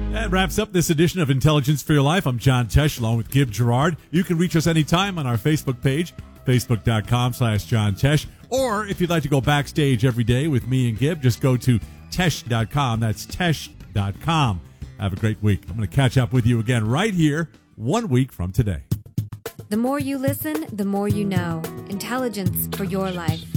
That wraps up this edition of Intelligence for Your Life. I'm John Tesh, along with Gib Gerard. You can reach us anytime on our Facebook page, facebook.com/John Tesh. Or if you'd like to go backstage every day with me and Gib, just go to Tesh.com. That's Tesh.com. Have a great week. I'm going to catch up with you again right here 1 week from today. The more you listen, the more you know. Intelligence for Your Life.